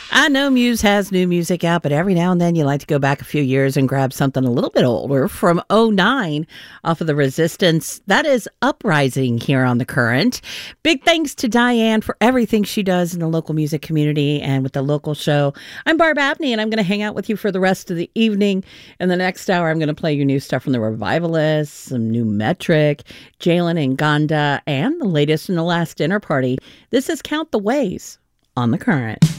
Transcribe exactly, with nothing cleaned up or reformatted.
I know Muse has new music out, but every now and then you like to go back a few years and grab something a little bit older from oh nine off of the Resistance. That is Uprising here on The Current. Big thanks to Diane for everything she does in the local music community and with the local show. I'm Barb Abney, and I'm going to hang out with you for the rest of the evening. In the next hour, I'm going to play you new stuff from the Revivalists, some new Metric, Jalen and Gonda, and the latest in the last dinner party. This is Count the Ways on The Current.